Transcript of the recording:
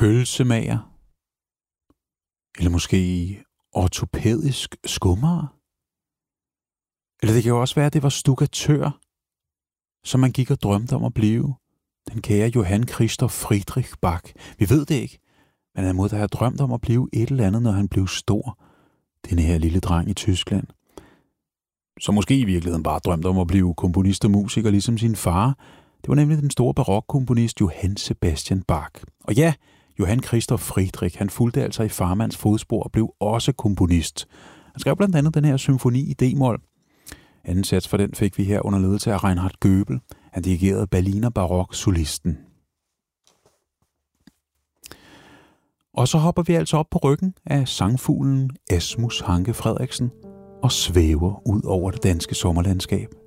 pølsemager? Eller måske ortopædisk skummer? Eller det kan jo også være, at det var stukatør, som man gik og drømte om at blive. Den kære Johann Christoph Friedrich Bach. Vi ved det ikke, men han må da have drømt om at blive et eller andet, når han blev stor. Denne her lille dreng i Tyskland. Så måske i virkeligheden bare drømte om at blive komponist og musiker, ligesom sin far. Det var nemlig den store barokkomponist Johann Sebastian Bach. Og ja, Johann Christoph Friedrich, han fulgte altså i farmands fodspor og blev også komponist. Han skrev blandt andet den her symfoni i D-mol. Anden sats for den fik vi her under ledelse af Reinhard Goebel. Han dirigerede Berliner Barok-solisten. Og så hopper vi altså op på ryggen af sangfuglen Asmus Hanke Frederiksen og svæver ud over det danske sommerlandskab.